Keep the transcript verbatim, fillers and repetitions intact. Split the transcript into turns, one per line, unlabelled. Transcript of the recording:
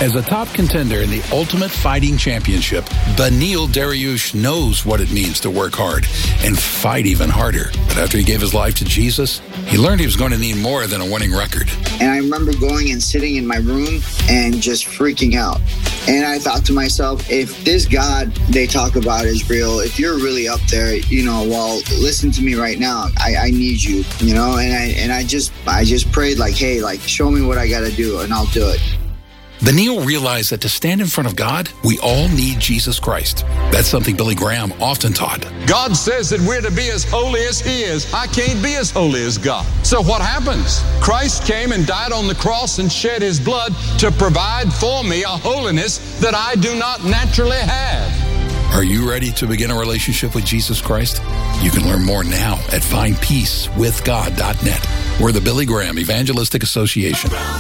As a top contender in the Ultimate Fighting Championship, Beneil Dariush knows what it means to work hard and fight even harder. But after he gave his life to Jesus, he learned he was going to need more than a winning record.
And I remember going and sitting in my room and just freaking out. And I thought to myself, if this God they talk about is real, if you're really up there, you know, well, listen to me right now. I, I need you, you know, and I and I just I just prayed like, hey, like, show me what I got to do and I'll do it.
Beneil realized that to stand in front of God, we all need Jesus Christ. That's something Billy Graham often taught.
God says that we're to be as holy as He is. I can't be as holy as God. So what happens? Christ came and died on the cross and shed His blood to provide for me a holiness that I do not naturally have.
Are you ready to begin a relationship with Jesus Christ? You can learn more now at find peace with god dot net. We're the Billy Graham Evangelistic Association.